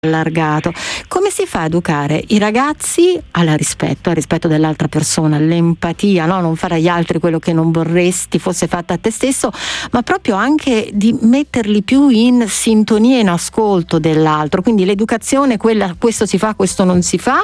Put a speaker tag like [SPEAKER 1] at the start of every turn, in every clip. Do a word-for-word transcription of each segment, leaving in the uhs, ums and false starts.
[SPEAKER 1] allargato. Come si fa a educare i ragazzi al rispetto, al rispetto dell'altra persona, all'empatia, no? Non fare agli altri quello che non vorresti fosse fatto a te stesso, ma proprio anche di metterli più in sintonia e in ascolto dell'altro. Quindi l'educazione, quella questo si fa, questo non si fa,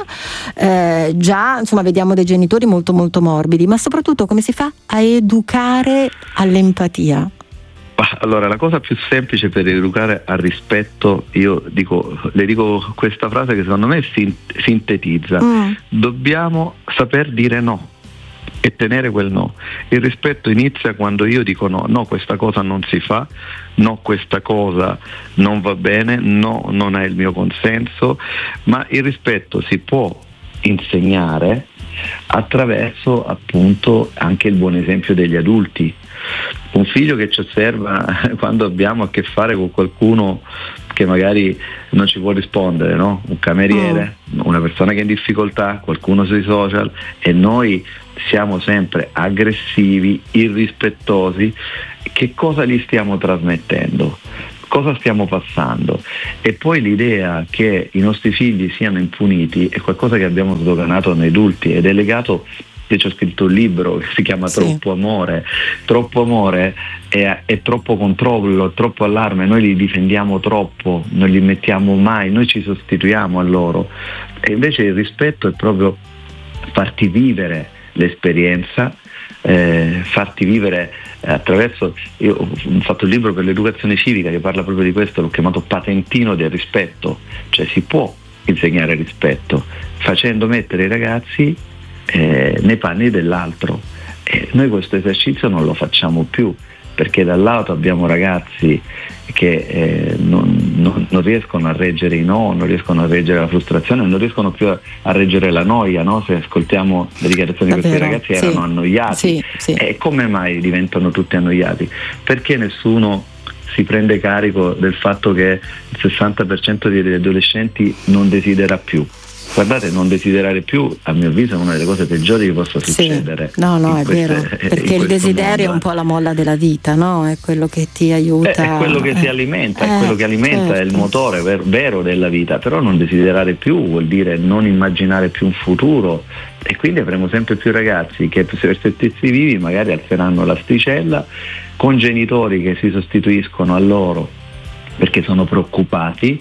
[SPEAKER 1] eh, già insomma vediamo dei genitori molto molto morbidi, ma soprattutto come si fa a educare all'empatia?
[SPEAKER 2] Allora, la cosa più semplice per educare al rispetto, io dico, le dico questa frase che secondo me sintetizza: mm. dobbiamo saper dire no e tenere quel no. Il rispetto inizia quando io dico no, no, questa cosa non si fa, no, questa cosa non va bene, no, non ha il mio consenso. Ma il rispetto si può insegnare attraverso appunto anche il buon esempio degli adulti. Un figlio che ci osserva quando abbiamo a che fare con qualcuno che magari non ci può rispondere, no? Un cameriere, oh. una persona che è in difficoltà, qualcuno sui social, e noi siamo sempre aggressivi, irrispettosi. Che cosa gli stiamo trasmettendo? Cosa stiamo passando? E poi l'idea che i nostri figli siano impuniti è qualcosa che abbiamo sdoganato nei adulti ed è legato. Io ci ho scritto un libro che si chiama sì. Troppo amore. Troppo amore è, è troppo controllo, troppo allarme, noi li difendiamo troppo, non li mettiamo mai, noi ci sostituiamo a loro. E invece il rispetto è proprio farti vivere l'esperienza, eh, farti vivere attraverso. Io ho fatto un libro per l'educazione civica che parla proprio di questo, l'ho chiamato Patentino del rispetto, cioè si può insegnare rispetto facendo mettere i ragazzi Eh, nei panni dell'altro. Eh, noi questo esercizio non lo facciamo più, perché dal lato abbiamo ragazzi che eh, non, non, non riescono a reggere i no, non riescono a reggere la frustrazione, non riescono più a, a reggere la noia, no? Se ascoltiamo le dichiarazioni di questi ragazzi erano sì. annoiati.
[SPEAKER 1] Sì, sì.
[SPEAKER 2] E come mai diventano tutti annoiati? Perché nessuno si prende carico del fatto che il sessanta per cento degli adolescenti non desidera più. Guardate, non desiderare più, a mio avviso, è una delle cose peggiori che possa succedere.
[SPEAKER 1] Sì. No, no, è
[SPEAKER 2] queste,
[SPEAKER 1] vero, perché il desiderio mondo. È un po' la molla della vita, no? È quello che ti aiuta.
[SPEAKER 2] È, è quello che eh. ti alimenta,
[SPEAKER 1] eh,
[SPEAKER 2] è quello che alimenta, certo. È il motore ver- vero della vita. Però non desiderare più vuol dire non immaginare più un futuro, e quindi avremo sempre più ragazzi che per se stessi vivi magari alzeranno l'asticella, con genitori che si sostituiscono a loro perché sono preoccupati.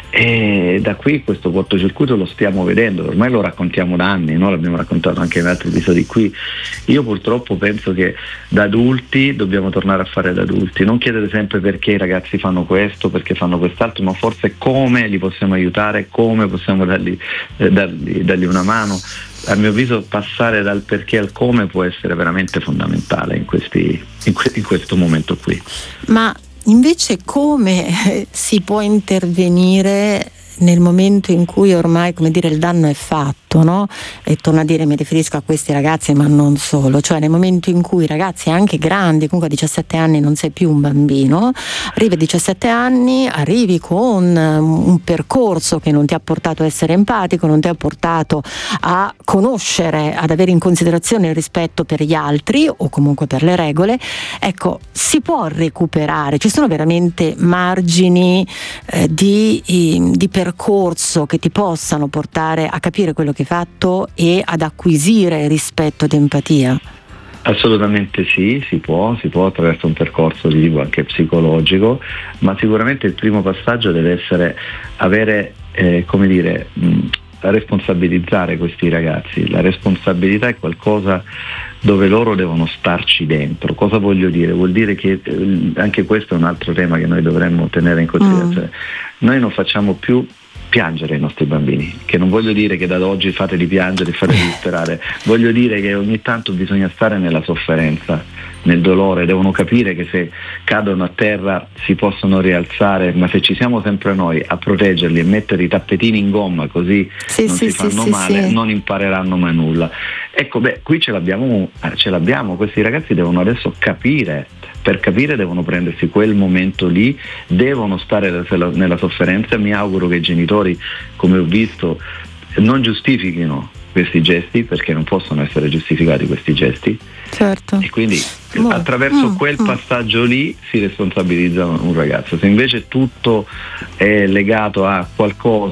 [SPEAKER 2] E da qui questo cortocircuito lo stiamo vedendo, ormai lo raccontiamo da anni, no? L'abbiamo raccontato anche in altri episodi qui. Io purtroppo penso che da adulti dobbiamo tornare a fare da adulti, non chiedere sempre perché i ragazzi fanno questo, perché fanno quest'altro, ma forse come li possiamo aiutare, come possiamo dargli, eh, dargli, dargli una mano. A mio avviso passare dal perché al come può essere veramente fondamentale in, questi, in, que- in questo momento qui.
[SPEAKER 1] Ma invece come si può intervenire nel momento in cui ormai, come dire, il danno è fatto, no? E torno a dire, mi riferisco a questi ragazzi, ma non solo, cioè nel momento in cui ragazzi anche grandi, comunque a diciassette anni non sei più un bambino, arrivi a diciassette anni, arrivi con un percorso che non ti ha portato a essere empatico, non ti ha portato a conoscere, ad avere in considerazione il rispetto per gli altri o comunque per le regole. Ecco, si può recuperare, ci sono veramente margini eh, di, di percorso che ti possano portare a capire quello che hai fatto e ad acquisire rispetto ed empatia?
[SPEAKER 2] Assolutamente sì, si può, si può attraverso un percorso di tipo anche psicologico, ma sicuramente il primo passaggio deve essere avere, eh, come dire, mh, responsabilizzare questi ragazzi. La responsabilità è qualcosa dove loro devono starci dentro. Cosa voglio dire? Vuol dire che eh, anche questo è un altro tema che noi dovremmo tenere in considerazione. Mm. Noi non facciamo più piangere i nostri bambini, che non voglio dire che da oggi fateli piangere e fateli disperare, voglio dire che ogni tanto bisogna stare nella sofferenza, nel dolore, devono capire che se cadono a terra si possono rialzare, ma se ci siamo sempre noi a proteggerli e mettere i tappetini in gomma così
[SPEAKER 1] sì,
[SPEAKER 2] non
[SPEAKER 1] sì,
[SPEAKER 2] si fanno
[SPEAKER 1] sì,
[SPEAKER 2] male,
[SPEAKER 1] sì.
[SPEAKER 2] non impareranno mai nulla. Ecco, beh, qui ce l'abbiamo, ce l'abbiamo, questi ragazzi devono adesso capire. Per capire devono prendersi quel momento lì, devono stare nella sofferenza. Mi auguro che i genitori, come ho visto, non giustifichino questi gesti, perché non possono essere giustificati questi gesti.
[SPEAKER 1] Certo.
[SPEAKER 2] E quindi
[SPEAKER 1] Molto.
[SPEAKER 2] Attraverso
[SPEAKER 1] mm,
[SPEAKER 2] quel
[SPEAKER 1] mm.
[SPEAKER 2] passaggio lì si responsabilizza un ragazzo. Se invece tutto è legato a qualcosa